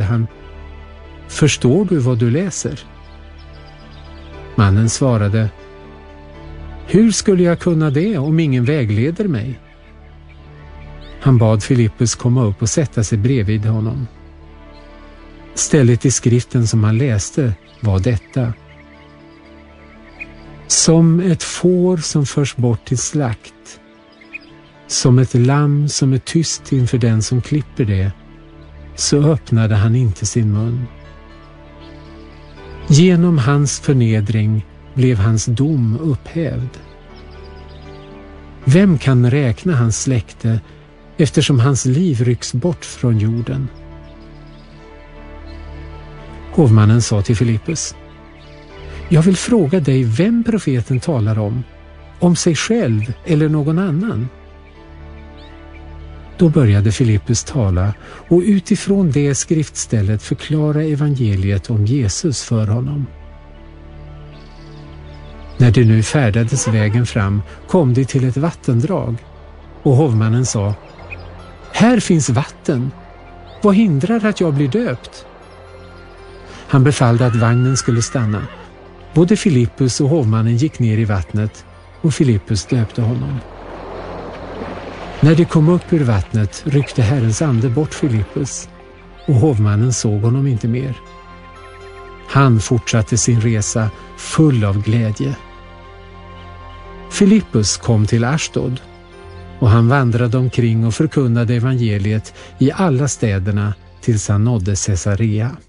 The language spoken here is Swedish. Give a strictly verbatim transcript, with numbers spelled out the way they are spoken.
han: förstår du vad du läser? Mannen svarade: hur skulle jag kunna det om ingen vägleder mig? Han bad Filippus komma upp och sätta sig bredvid honom. Stället i skriften som han läste var detta: som ett får som förs bort till slakt, som ett lamm som är tyst inför den som klipper det, så öppnade han inte sin mun. Genom hans förnedring blev hans dom upphävd. Vem kan räkna hans släkte eftersom hans liv rycks bort från jorden? Hovmannen sa till Filippus: jag vill fråga dig vem profeten talar om, om sig själv eller någon annan. Då började Filippus tala och utifrån det skriftstället förklara evangeliet om Jesus för honom. När de nu färdades vägen fram kom de till ett vattendrag, och hovmannen sa: här finns vatten. Vad hindrar att jag blir döpt? Han befallde att vagnen skulle stanna. Både Filippus och hovmannen gick ner i vattnet, och Filippus döpte honom. När de kom upp ur vattnet ryckte Herrens ande bort Filippus, och hovmannen såg honom inte mer. Han fortsatte sin resa full av glädje. Filippus kom till Ashdod, och han vandrade omkring och förkunnade evangeliet i alla städerna tills han nådde Caesarea.